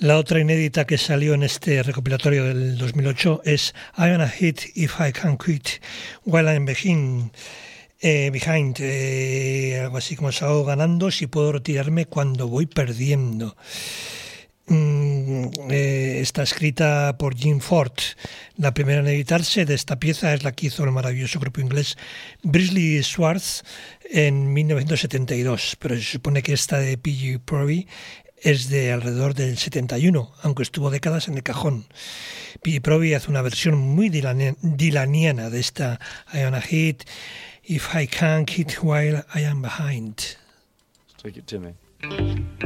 La otra inédita que salió en este recopilatorio del 2008 es I'm gonna hit if I can quit while I'm behind. Algo así como salgo ganando si puedo retirarme cuando voy perdiendo. Está escrita por Jim Ford. La primera en editarse de esta pieza es la que hizo el maravilloso grupo inglés Beasley Swords en 1972, pero se supone que esta de P.J. Proby es de alrededor del 71, aunque estuvo décadas en el cajón. P.J. Proby hace una versión muy dilaniana de esta I wanna hit if I can't hit while I am behind. Take it to me.